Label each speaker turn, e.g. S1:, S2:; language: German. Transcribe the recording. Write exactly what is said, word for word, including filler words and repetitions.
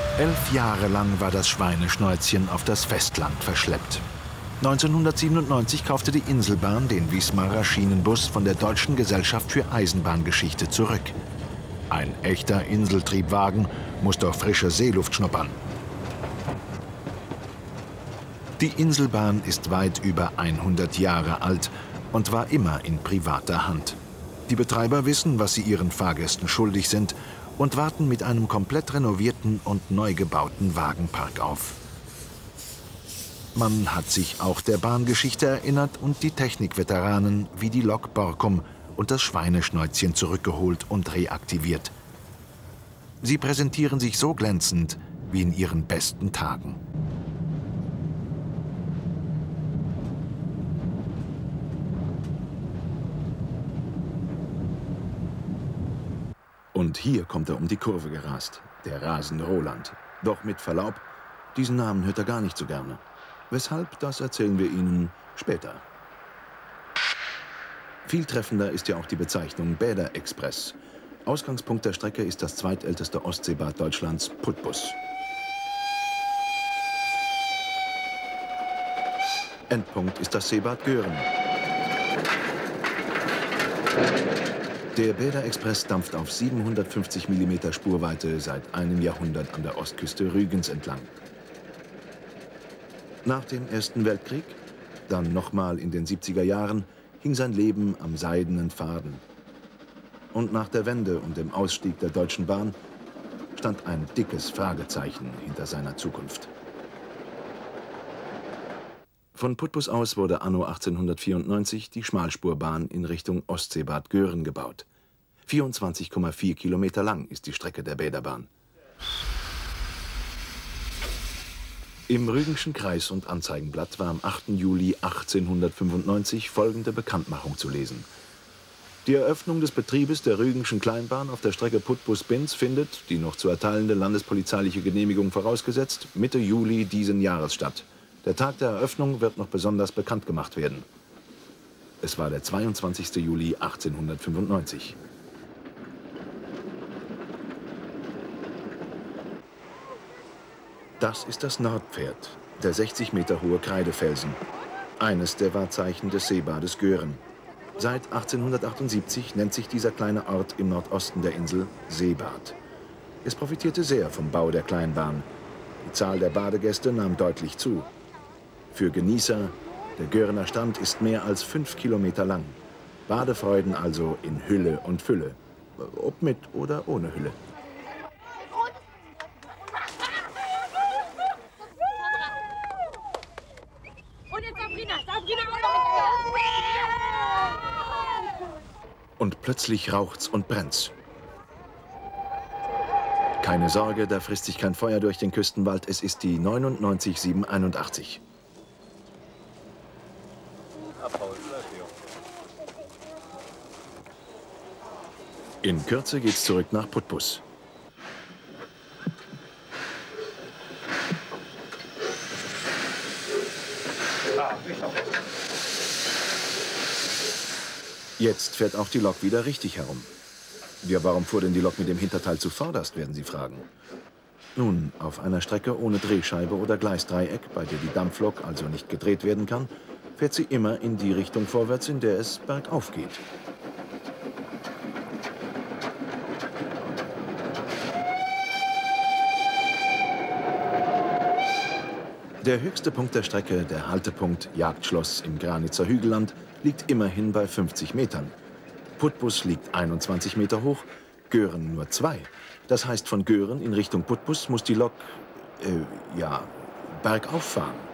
S1: Elf Jahre lang war das Schweineschnäuzchen auf das Festland verschleppt. neunzehnhundertsiebenundneunzig kaufte die Inselbahn den Wismarer Schienenbus von der Deutschen Gesellschaft für Eisenbahngeschichte zurück. Ein echter Inseltriebwagen muss doch frische Seeluft schnuppern. Die Inselbahn ist weit über hundert Jahre alt und war immer in privater Hand. Die Betreiber wissen, was sie ihren Fahrgästen schuldig sind und warten mit einem komplett renovierten und neu gebauten Wagenpark auf. Man hat sich auch der Bahngeschichte erinnert und die Technikveteranen wie die Lok Borkum und das Schweineschnäuzchen zurückgeholt und reaktiviert. Sie präsentieren sich so glänzend wie in ihren besten Tagen. Und hier kommt er um die Kurve gerast, der rasende Roland. Doch mit Verlaub, diesen Namen hört er gar nicht so gerne. Weshalb, das erzählen wir Ihnen später. Viel treffender ist ja auch die Bezeichnung Bäder-Express. Ausgangspunkt der Strecke ist das zweitälteste Ostseebad Deutschlands, Putbus. Endpunkt ist das Seebad Göhren. Der Bäder-Express dampft auf siebenhundertfünfzig Millimeter Spurweite seit einem Jahrhundert an der Ostküste Rügens entlang. Nach dem Ersten Weltkrieg, dann nochmal in den siebziger Jahren, hing sein Leben am seidenen Faden. Und nach der Wende und dem Ausstieg der Deutschen Bahn stand ein dickes Fragezeichen hinter seiner Zukunft. Von Putbus aus wurde anno achtzehnhundertvierundneunzig die Schmalspurbahn in Richtung Ostseebad Göhren gebaut. vierundzwanzig Komma vier Kilometer lang ist die Strecke der Bäderbahn. Im Rügenschen Kreis- und Anzeigenblatt war am achten Juli achtzehnhundertfünfundneunzig folgende Bekanntmachung zu lesen. Die Eröffnung des Betriebes der Rügenschen Kleinbahn auf der Strecke Putbus-Binz findet, die noch zu erteilende landespolizeiliche Genehmigung vorausgesetzt, Mitte Juli diesen Jahres statt. Der Tag der Eröffnung wird noch besonders bekannt gemacht werden. Es war der zweiundzwanzigste Juli achtzehnhundertfünfundneunzig. Das ist das Nordpferd, der sechzig Meter hohe Kreidefelsen. Eines der Wahrzeichen des Seebades Göhren. Seit achtzehnhundertachtundsiebzig nennt sich dieser kleine Ort im Nordosten der Insel Seebad. Es profitierte sehr vom Bau der Kleinbahn. Die Zahl der Badegäste nahm deutlich zu. Für Genießer, der Görener Strand ist mehr als fünf Kilometer lang. Badefreuden also in Hülle und Fülle. Ob mit oder ohne Hülle. Und plötzlich raucht's und brennt's. Keine Sorge, da frisst sich kein Feuer durch den Küstenwald. Es ist die neunundneunzig siebenhunderteinundachtzig. In Kürze geht's zurück nach Putbus. Jetzt fährt auch die Lok wieder richtig herum. Ja, warum fuhr denn die Lok mit dem Hinterteil zuvorderst, werden Sie fragen. Nun, auf einer Strecke ohne Drehscheibe oder Gleisdreieck, bei der die Dampflok also nicht gedreht werden kann, fährt sie immer in die Richtung vorwärts, in der es bergauf geht. Der höchste Punkt der Strecke, der Haltepunkt Jagdschloss im Granitzer Hügelland, liegt immerhin bei fünfzig Metern. Putbus liegt einundzwanzig Meter hoch, Göhren nur zwei. Das heißt, von Göhren in Richtung Putbus muss die Lok, äh, ja, bergauf fahren.